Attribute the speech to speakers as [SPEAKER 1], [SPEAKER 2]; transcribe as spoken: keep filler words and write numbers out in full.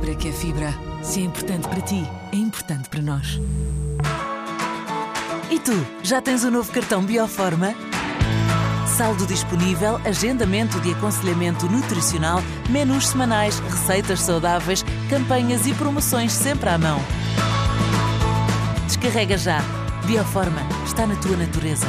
[SPEAKER 1] fibra que é fibra. Se é importante para ti, é importante para nós.
[SPEAKER 2] E tu, já tens o novo cartão Bioforma? Saldo disponível, agendamento de aconselhamento nutricional, menus semanais, receitas saudáveis, campanhas e promoções sempre à mão. Descarrega já. Bioforma está na tua natureza.